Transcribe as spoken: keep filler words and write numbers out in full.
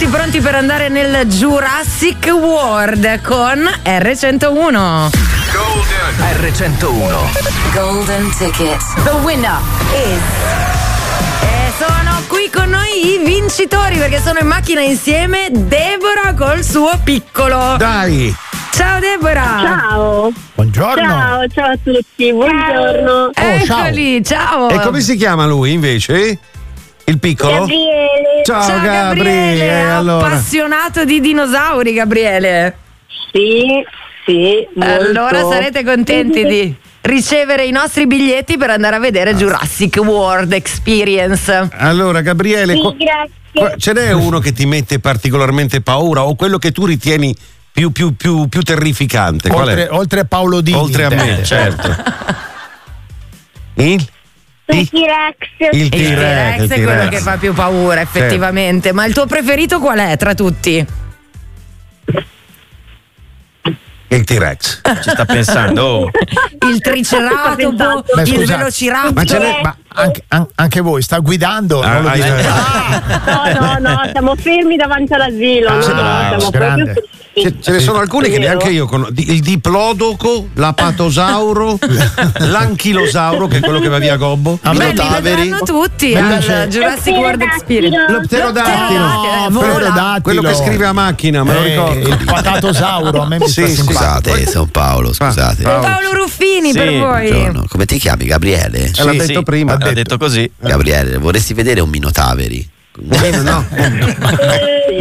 pronti per andare nel Jurassic World con erre centouno. Golden erre centouno Golden ticket. The winner is. E sono qui con noi i vincitori perché sono in macchina insieme Deborah col suo piccolo. Dai! Ciao Deborah! Ciao! Buongiorno! Ciao, ciao a tutti, buongiorno! Oh, Eccoli, ciao! E come si chiama lui invece? Il piccolo? Gabriele! Ciao, Ciao Gabriele! Gabriele, allora. appassionato di dinosauri Gabriele. Sì, sì, molto. Allora sarete contenti di ricevere i nostri biglietti per andare a vedere Jurassic World Experience. Allora, Gabriele, Sì, qua- grazie. qua- ce n'è uno che ti mette particolarmente paura o quello che tu ritieni più, più, più, più terrificante? Qual Oltre, è? oltre a Paolo Dini. Oltre a me, intende. certo. Il? Il T-Rex. Il Il T-Rex, T-Rex il è quello T-Rex. che fa più paura effettivamente. Ma il tuo preferito qual è tra tutti? Il T-Rex. ci sta pensando. Oh. Il triceratopo, Beh, il scusate, velociraptor. ma ce n'è- Ma anche, an- anche voi, sta guidando? Ah, non lo ah, dite. ah, No, no, no, siamo fermi davanti all'asilo. Ah, no, bravo, siamo grande. proprio fermi. Ce, ce ne sono alcuni che neanche io conosco. Il diplodoco, l'apatosauro, l'anchilosauro, che è quello che va via Gobbo. A me Beh, li vedranno tutti Mi al piace- Jurassic World Experience. Lo pterodattilo. No, vola. pterodattilo. Quello che scrive a macchina, me lo Eh, ricordo. il patatosauro, a me mi Sì, sta sì. simpatico. Scusate, sono Paolo, scusate. Paolo. Paolo Ruffini Sì, per voi. Buongiorno. Come ti chiami, Gabriele? Eh, l'ha detto prima. Ha Ha detto, detto. così. Gabriele, vorresti vedere un Minotaveri? No. Eh,